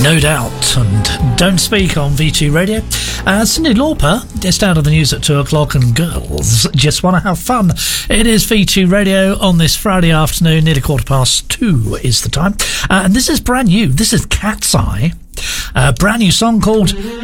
No Doubt and Don't Speak on V2 Radio. Cyndi Lauper, just out of the news at 2 o'clock, and Girls Just Want to Have Fun. It is V2 Radio on this Friday afternoon, nearly 2:15 is the time. And this is brand new. This is Cat's Eye. A brand new song called